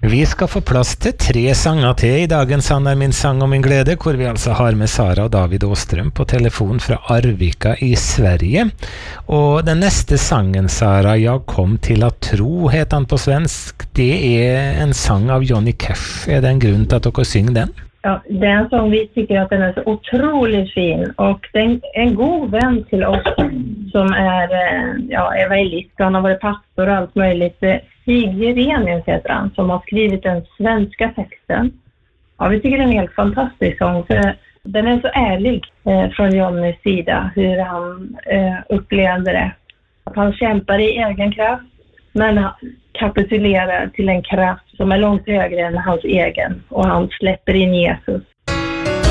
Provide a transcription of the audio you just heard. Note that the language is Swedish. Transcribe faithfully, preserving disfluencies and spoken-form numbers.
Vi ska få plats till tre sanger till i dagens Sann är min sang och min glädje, hvor vi alltså har med Sara och David Åström på telefon från Arvika i Sverige. Och den nästa sangen, Sara, Jag kom till att tro, heter han på svensk. Det är en sång av Johnny Cash. Är det en grund till att dere synger den? Ja, det är en sång vi tycker att den är så otroligt fin, och den är en god vän till oss som är ja, evangelist. Han har varit pastor och allt möjligt. Stig Jerenius heter han, som har skrivit den svenska texten. Ja, vi tycker den är en helt fantastisk sång, för den är så ärlig eh, från Johnnys sida, hur han eh, upplevde det. Att han kämpar i egen kraft, men han kapitulerar till en kraft som är långt högre än hans egen, och han släpper in Jesus.